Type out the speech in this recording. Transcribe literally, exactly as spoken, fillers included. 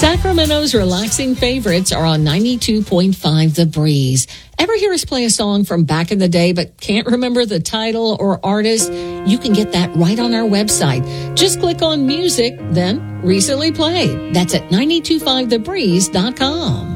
Sacramento's relaxing favorites are on ninety-two point five The Breeze. Ever hear us play a song from back in the day but can't remember the title or artist? You can get that right on our website. Just click on music, then recently played. That's at nine two five the breeze dot com.